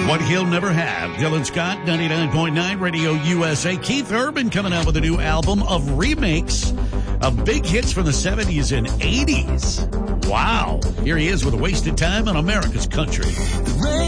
What He'll Never Have. Dylan Scott, 99.9 Radio USA. Keith Urban coming out with a new album of remakes of big hits from the 70s and 80s. Wow. Here he is with Wasted Time on America's Country.